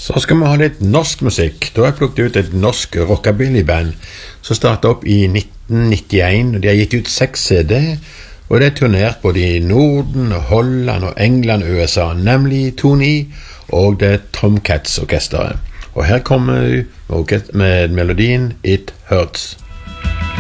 Så skal vi ha litt norsk musikk. Da har jeg plukket ut et norsk rockabilly-band som startet opp i 1991, og de har gitt ut 6 CD, og det er turnert både i Norden, Holland og England og USA, nemlig Tony og det Tomcats-orkesteret. Og her kommer vi med melodien It Hurts.